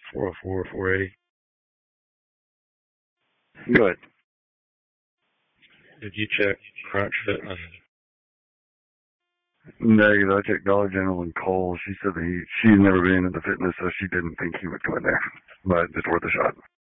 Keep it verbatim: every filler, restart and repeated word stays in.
four oh four, four eighty. Good. Did you check Crunch Fitness? Negative. I checked Dollar General and Kohl's. She said that he, she's never been into fitness, so she didn't think he would go in there. But it's worth a shot.